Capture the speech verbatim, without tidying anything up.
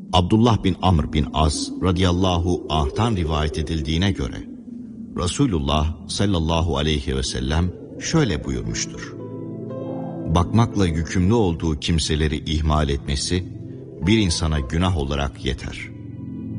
Abdullah bin Amr bin As radıyallahu anh'tan rivayet edildiğine göre Resulullah sallallahu aleyhi ve sellem şöyle buyurmuştur: bakmakla yükümlü olduğu kimseleri ihmal etmesi bir insana günah olarak yeter.